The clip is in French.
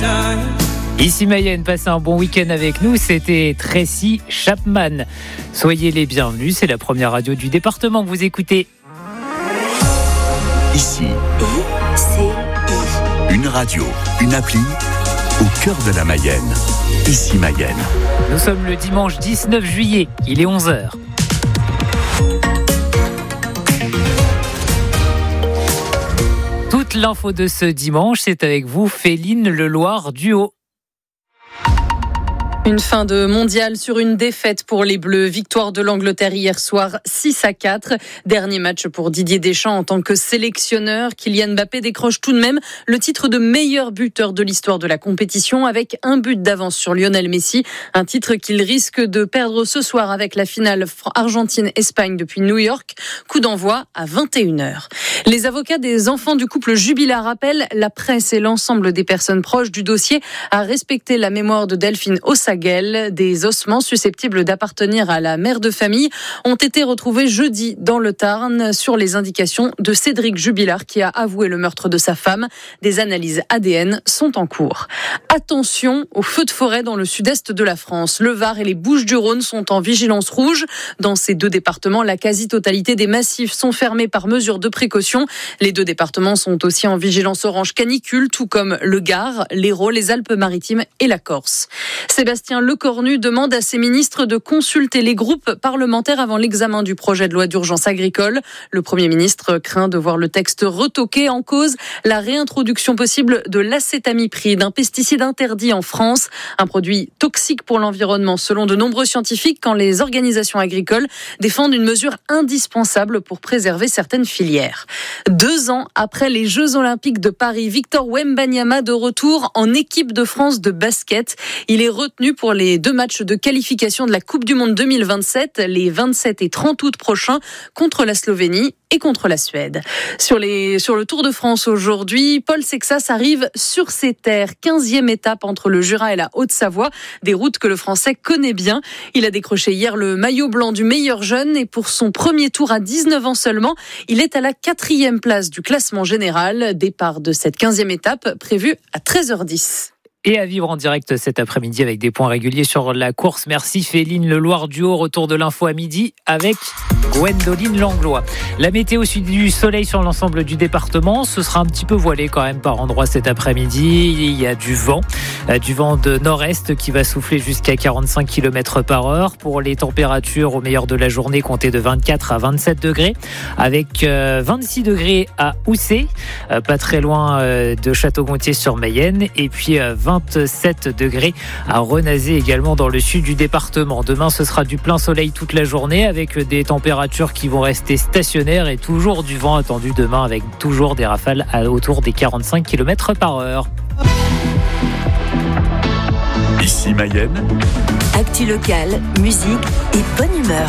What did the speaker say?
Ici Mayenne, passez un bon week-end avec nous, c'était Tracy Chapman. Soyez les bienvenus, c'est la première radio du département que vous écoutez. Ici, une radio, une appli, au cœur de la Mayenne. Ici Mayenne. Nous sommes le dimanche 19 juillet, il est 11h. Toute l'info de ce dimanche, c'est avec vous, Féline Leloir Duhaut. Une fin de mondial sur une défaite pour les Bleus. Victoire de l'Angleterre hier soir, 6-4. Dernier match pour Didier Deschamps en tant que sélectionneur. Kylian Mbappé décroche tout de même le titre de meilleur buteur de l'histoire de la compétition avec un but d'avance sur Lionel Messi. Un titre qu'il risque de perdre ce soir avec la finale Argentine-Espagne depuis New York. Coup d'envoi à 21h. Les avocats des enfants du couple Jubilard appellent la presse et l'ensemble des personnes proches du dossier à respecter la mémoire de Delphine Ossaguel. Des ossements susceptibles d'appartenir à la mère de famille ont été retrouvés jeudi dans le Tarn sur les indications de Cédric Jubilard qui a avoué le meurtre de sa femme. Des analyses ADN sont en cours. Attention aux feux de forêt dans le sud-est de la France. Le Var et les Bouches-du-Rhône sont en vigilance rouge. Dans ces deux départements, la quasi-totalité des massifs sont fermés par mesure de précaution. Les deux départements sont aussi en vigilance orange canicule, tout comme le Gard, l'Hérault, les Alpes-Maritimes et la Corse. Sébastien Lecornu demande à ses ministres de consulter les groupes parlementaires avant l'examen du projet de loi d'urgence agricole. Le Premier ministre craint de voir le texte retoqué. En cause la réintroduction possible de l'acétamipride, un pesticide interdit en France, un produit toxique pour l'environnement selon de nombreux scientifiques, quand les organisations agricoles défendent une mesure indispensable pour préserver certaines filières. 2 ans après les Jeux Olympiques de Paris, Victor Wembanyama de retour en équipe de France de basket. Il est retenu pour les 2 matchs de qualification de la Coupe du Monde 2027, les 27 et 30 août prochains, contre la Slovénie et contre la Suède. Sur le Tour de France aujourd'hui, Paul Sexas arrive sur ses terres. 15e étape entre le Jura et la Haute-Savoie, des routes que le Français connaît bien. Il a décroché hier le maillot blanc du meilleur jeune et pour son premier tour à 19 ans seulement, il est à la 4e place du classement général. Départ de cette 15e étape prévue à 13h10. Et à vivre en direct cet après-midi avec des points réguliers sur la course. Merci Féline Leloir Duhaut. Retour de l'info à midi avec Gwendoline Langlois. La météo suit du soleil sur l'ensemble du département. Ce sera un petit peu voilé quand même par endroits cet après-midi. Il y a du vent de nord-est qui va souffler jusqu'à 45 km/h. Pour les températures au meilleur de la journée, comptez de 24 à 27 degrés. Avec 26 degrés à Houssay, pas très loin de Château-Gontier-sur-Mayenne. Et puis 27 degrés à Renazé également dans le sud du département. Demain, ce sera du plein soleil toute la journée avec des températures qui vont rester stationnaires et toujours du vent attendu demain avec toujours des rafales autour des 45 km/h. Ici Mayenne. Actu locale, musique et bonne humeur.